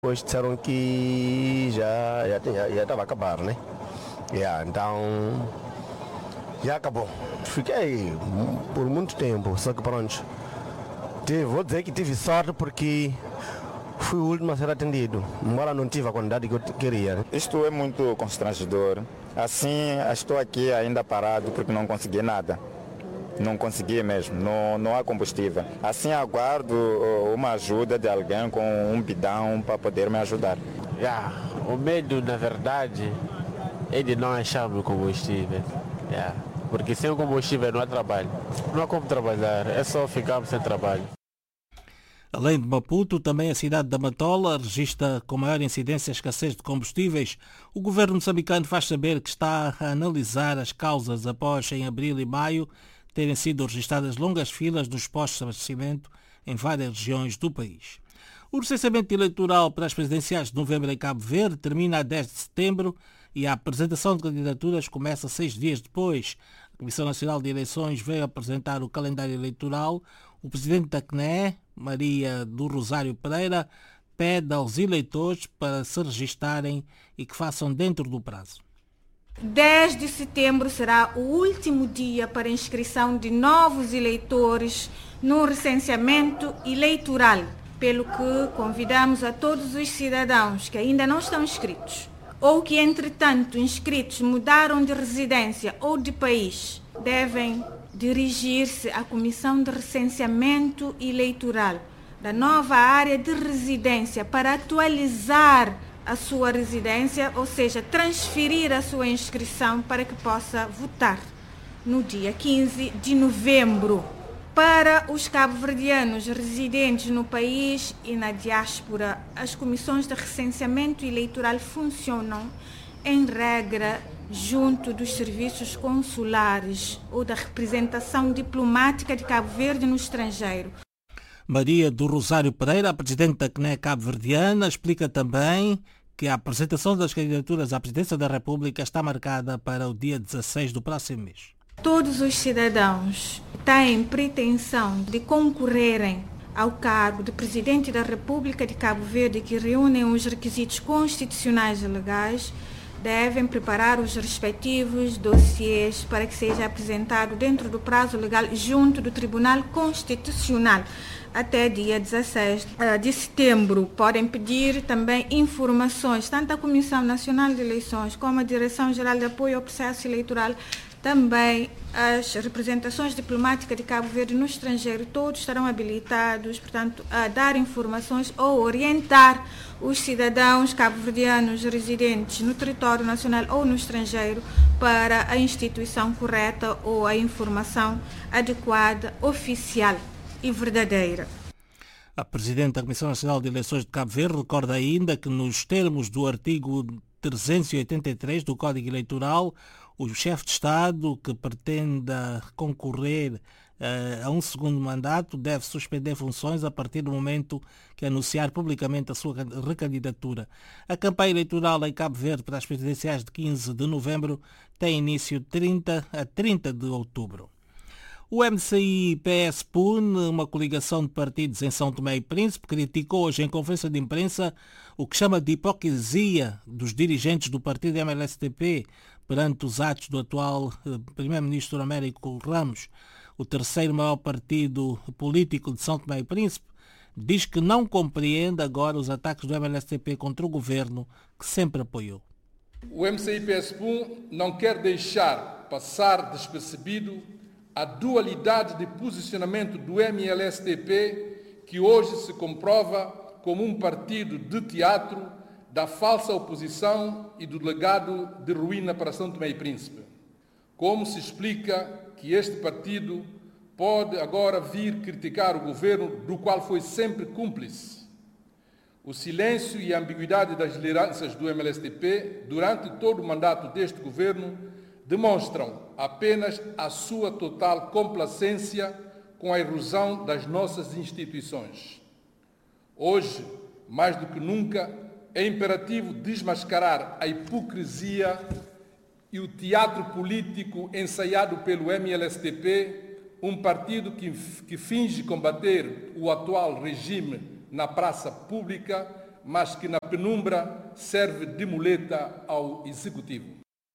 Depois disseram que já estava a acabar, né? Então já acabou. Fiquei por muito tempo, só que pronto. Vou dizer que tive sorte porque fui o último a ser atendido, embora não tive a quantidade que eu queria. Né? Isto é muito constrangedor. Assim, estou aqui ainda parado porque não consegui nada. Não consegui mesmo, não há combustível. Assim aguardo uma ajuda de alguém com um bidão para poder me ajudar. O medo, na verdade, é de não acharmos combustível. Porque sem combustível não há trabalho. Não há como trabalhar, é só ficarmos sem trabalho. Além de Maputo, também a cidade da Matola registra com maior incidência a escassez de combustíveis. O governo moçambicano faz saber que está a analisar as causas após, em abril e maio, terem sido registradas longas filas nos postos de abastecimento em várias regiões do país. O recenseamento eleitoral para as presidenciais de novembro em Cabo Verde termina a 10 de setembro e a apresentação de candidaturas começa 6 dias depois. A Comissão Nacional de Eleições veio apresentar o calendário eleitoral. O presidente da CNE, Maria do Rosário Pereira, pede aos eleitores para se registarem e que façam dentro do prazo. 10 de setembro será o último dia para inscrição de novos eleitores no recenseamento eleitoral, pelo que convidamos a todos os cidadãos que ainda não estão inscritos ou que, entretanto, inscritos mudaram de residência ou de país, devem dirigir-se à Comissão de Recenseamento Eleitoral da nova área de residência para atualizar a sua residência, ou seja, transferir a sua inscrição para que possa votar no dia 15 de novembro. Para os cabo-verdianos residentes no país e na diáspora, as comissões de recenseamento eleitoral funcionam, em regra, junto dos serviços consulares ou da representação diplomática de Cabo Verde no estrangeiro. Maria do Rosário Pereira, a presidente da CNE cabo-verdiana, explica também que a apresentação das candidaturas à presidência da República está marcada para o dia 16 do próximo mês. Todos os cidadãos têm pretensão de concorrerem ao cargo de Presidente da República de Cabo Verde, que reúnem os requisitos constitucionais e legais, devem preparar os respectivos dossiês para que seja apresentado dentro do prazo legal junto do Tribunal Constitucional até dia 16 de setembro. Podem pedir também informações, tanto a Comissão Nacional de Eleições como a Direção-Geral de Apoio ao Processo Eleitoral, também as representações diplomáticas de Cabo Verde no estrangeiro, todos estarão habilitados, portanto, a dar informações ou orientar os cidadãos cabo-verdianos residentes no território nacional ou no estrangeiro para a instituição correta ou a informação adequada, oficial e verdadeira. A Presidente da Comissão Nacional de Eleições de Cabo Verde recorda ainda que, nos termos do artigo 383 do Código Eleitoral, o chefe de Estado que pretenda concorrer a um segundo mandato deve suspender funções a partir do momento que anunciar publicamente a sua recandidatura. A campanha eleitoral em Cabo Verde para as presidenciais de 15 de novembro tem início 30 a 30 de outubro. O MCI-PS-PUN, uma coligação de partidos em São Tomé e Príncipe, criticou hoje em conferência de imprensa o que chama de hipocrisia dos dirigentes do partido MLSTP perante os atos do atual primeiro-ministro Américo Ramos. O terceiro maior partido político de São Tomé e Príncipe diz que não compreende agora os ataques do MLSTP contra o governo que sempre apoiou. O MCI-PS-PUN não quer deixar passar despercebido a dualidade de posicionamento do MLSTP, que hoje se comprova como um partido de teatro da falsa oposição e do legado de ruína para São Tomé e Príncipe. Como se explica que este partido pode agora vir criticar o governo do qual foi sempre cúmplice? O silêncio e a ambiguidade das lideranças do MLSTP durante todo o mandato deste governo demonstram apenas a sua total complacência com a erosão das nossas instituições. Hoje, mais do que nunca, é imperativo desmascarar a hipocrisia e o teatro político ensaiado pelo MLSTP, um partido que finge combater o atual regime na praça pública, mas que na penumbra serve de muleta ao Executivo.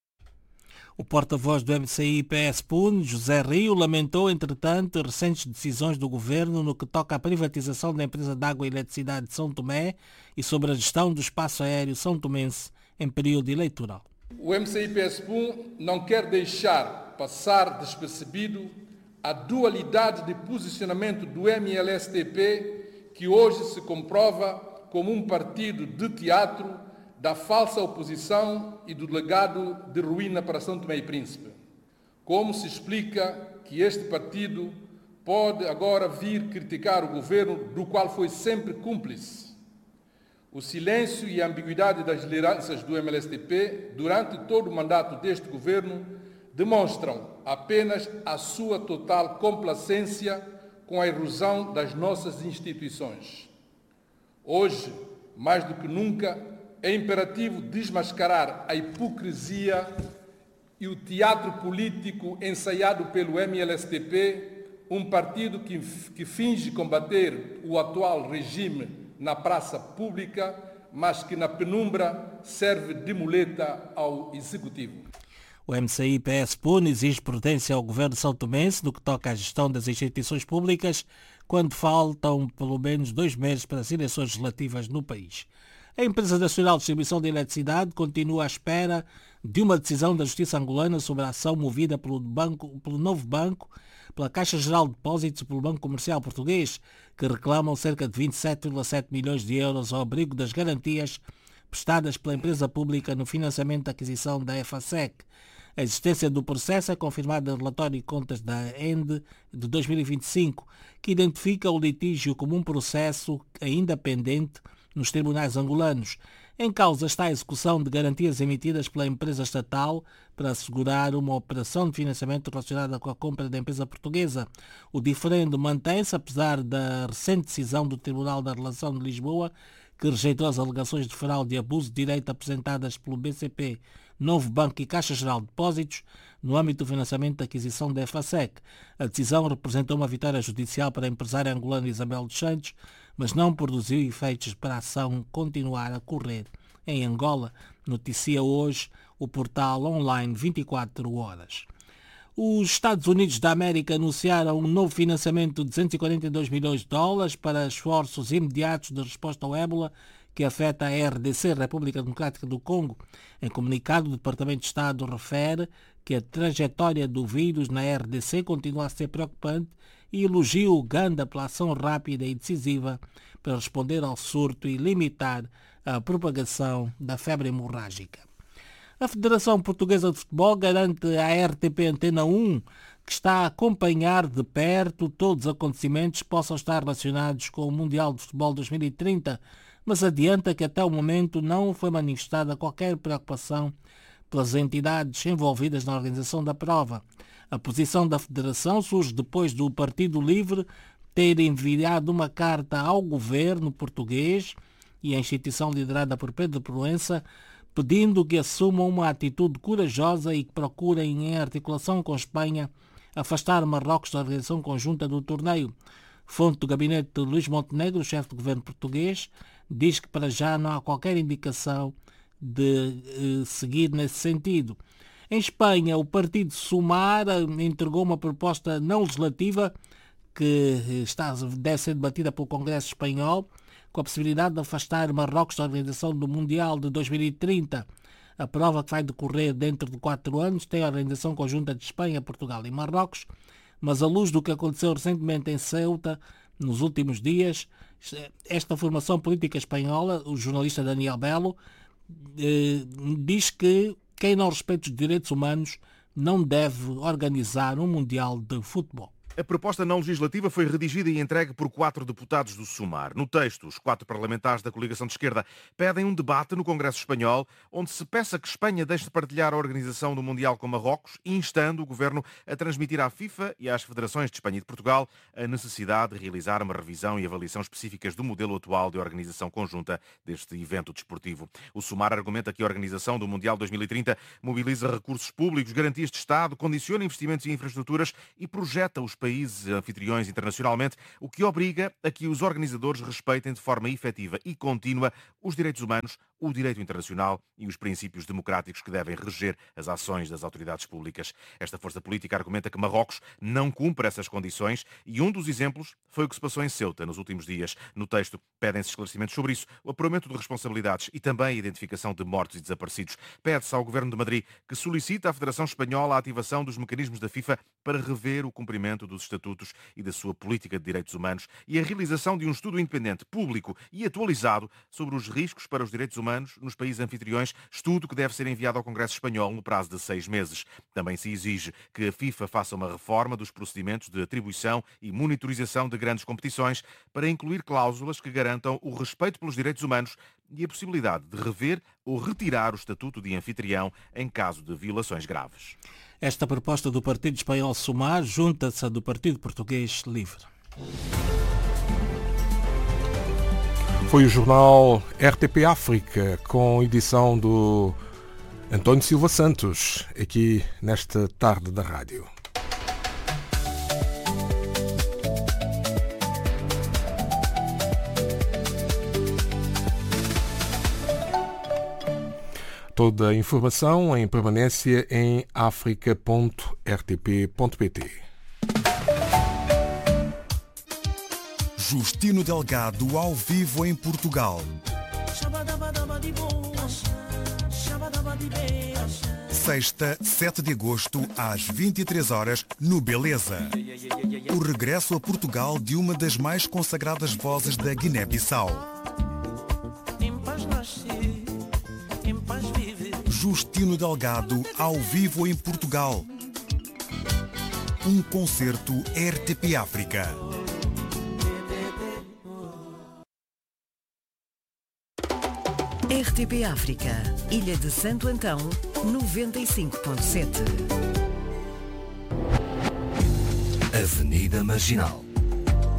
O porta-voz do MCI-PS-PUN, José Rio, lamentou, entretanto, recentes decisões do governo no que toca à privatização da empresa de água e eletricidade de São Tomé e sobre a gestão do espaço aéreo são tomense em período eleitoral. O MCI-PS-PUN não quer deixar passar despercebido a dualidade de posicionamento do MLSTP, que hoje se comprova como um partido de teatro da falsa oposição e do legado de ruína para São Tomé e Príncipe. Como se explica que este partido pode agora vir criticar o governo do qual foi sempre cúmplice? O silêncio e a ambiguidade das lideranças do MLSTP durante todo o mandato deste governo demonstram apenas a sua total complacência com a erosão das nossas instituições. Hoje, mais do que nunca, é imperativo desmascarar a hipocrisia e o teatro político ensaiado pelo MLSTP, um partido que finge combater o atual regime na praça pública, mas que na penumbra serve de muleta ao Executivo. O MCI-PS-PUN exige prudência ao governo são-tomense no que toca à gestão das instituições públicas, quando faltam pelo menos 2 meses para as eleições legislativas no país. A Empresa Nacional de Distribuição de Eletricidade continua à espera de uma decisão da Justiça angolana sobre a ação movida pelo novo banco, pela Caixa Geral de Depósitos e pelo Banco Comercial Português, que reclamam cerca de 27,7 milhões de euros ao abrigo das garantias prestadas pela empresa pública no financiamento da aquisição da EFASEC. A existência do processo é confirmada no relatório de contas da ENDE de 2025, que identifica o litígio como um processo ainda pendente nos tribunais angolanos. Em causa está a execução de garantias emitidas pela empresa estatal para assegurar uma operação de financiamento relacionada com a compra da empresa portuguesa. O diferendo mantém-se, apesar da recente decisão do Tribunal da Relação de Lisboa, que rejeitou as alegações de fraude e abuso de direito apresentadas pelo BCP, Novo Banco e Caixa Geral de Depósitos no âmbito do financiamento da aquisição da EFASEC. A decisão representou uma vitória judicial para a empresária angolana Isabel dos Santos, mas não produziu efeitos para a ação continuar a correr em Angola, noticia hoje o portal online 24 horas. Os Estados Unidos da América anunciaram um novo financiamento de 242 milhões de dólares para esforços imediatos de resposta ao ébola que afeta a RDC, República Democrática do Congo. Em comunicado, o Departamento de Estado refere que a trajetória do vírus na RDC continua a ser preocupante e elogia Uganda pela ação rápida e decisiva para responder ao surto e limitar a propagação da febre hemorrágica. A Federação Portuguesa de Futebol garante à RTP Antena 1 que está a acompanhar de perto todos os acontecimentos que possam estar relacionados com o Mundial de Futebol 2030, mas adianta que até o momento não foi manifestada qualquer preocupação pelas entidades envolvidas na organização da prova. A posição da Federação surge depois do Partido Livre ter enviado uma carta ao governo português e à instituição liderada por Pedro Proença, pedindo que assumam uma atitude corajosa e que procurem, em articulação com Espanha, afastar Marrocos da organização conjunta do torneio. Fonte do gabinete de Luís Montenegro, chefe do governo português, diz que para já não há qualquer indicação de seguir nesse sentido. Em Espanha, o partido Sumar entregou uma proposta não legislativa que deve ser debatida pelo Congresso Espanhol, com a possibilidade de afastar Marrocos da organização do Mundial de 2030. A prova, que vai decorrer dentro de 4 anos, tem a organização conjunta de Espanha, Portugal e Marrocos, mas à luz do que aconteceu recentemente em Ceuta, nos últimos dias, esta formação política espanhola, o jornalista Daniel Belo, diz que quem não respeita os direitos humanos não deve organizar um Mundial de Futebol. A proposta não legislativa foi redigida e entregue por 4 deputados do Sumar. No texto, os 4 parlamentares da coligação de esquerda pedem um debate no Congresso Espanhol, onde se peça que Espanha deixe de partilhar a organização do Mundial com Marrocos, instando o governo a transmitir à FIFA e às federações de Espanha e de Portugal a necessidade de realizar uma revisão e avaliação específicas do modelo atual de organização conjunta deste evento desportivo. O Sumar argumenta que a organização do Mundial 2030 mobiliza recursos públicos, garantias de Estado, condiciona investimentos e infraestruturas e projeta os países anfitriões internacionalmente, o que obriga a que os organizadores respeitem de forma efetiva e contínua os direitos humanos, o direito internacional e os princípios democráticos que devem reger as ações das autoridades públicas. Esta força política argumenta que Marrocos não cumpre essas condições e um dos exemplos foi o que se passou em Ceuta nos últimos dias. No texto pedem-se esclarecimentos sobre isso, o apuramento de responsabilidades e também a identificação de mortos e desaparecidos. Pede-se ao Governo de Madrid que solicite à Federação Espanhola a ativação dos mecanismos da FIFA para rever o cumprimento dos estatutos e da sua política de direitos humanos e a realização de um estudo independente, público e atualizado sobre os riscos para os direitos humanos nos países anfitriões, estudo que deve ser enviado ao Congresso Espanhol no prazo de 6 meses. Também se exige que a FIFA faça uma reforma dos procedimentos de atribuição e monitorização de grandes competições para incluir cláusulas que garantam o respeito pelos direitos humanos e a possibilidade de rever ou retirar o estatuto de anfitrião em caso de violações graves. Esta proposta do Partido Espanhol Sumar junta-se à do Partido Português Livre. Foi o jornal RTP África, com edição do António Silva Santos, aqui nesta tarde da rádio. Toda a informação em permanência em africa.rtp.pt. Justino Delgado ao vivo em Portugal. Sexta, 7 de agosto, às 23 horas, no Beleza. O regresso a Portugal de uma das mais consagradas vozes da Guiné-Bissau. Justino Delgado ao vivo em Portugal. Um concerto RTP África. RTP África, Ilha de Santo Antão, 95.7. Avenida Marginal.